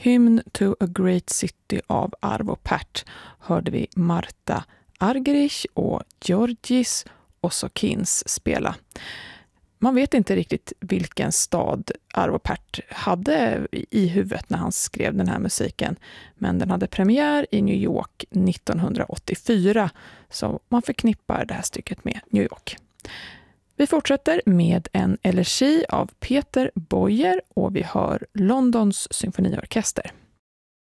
Hymn to a Great City av Arvo Pärt hörde vi Marta Argerich och Georgis Osokins spela. Man vet inte riktigt vilken stad Arvo Pärt hade i huvudet när han skrev den här musiken, men den hade premiär i New York 1984, så man förknippar det här stycket med New York. Vi fortsätter med en elegi av Peter Boyer och vi hör Londons symfoniorkester.